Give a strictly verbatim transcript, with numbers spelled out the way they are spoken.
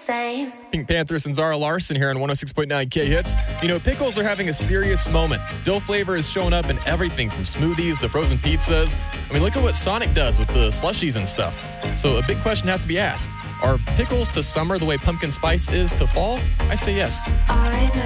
same. Pink Panthers and Zara Larson here on one oh six point nine K Hits. You know, pickles are having a serious moment. Dill flavor is showing up in everything from smoothies to frozen pizzas. I mean, look at what Sonic does with the slushies and stuff. So a big question has to be asked. Are pickles to summer the way pumpkin spice is to fall? I say yes. I know.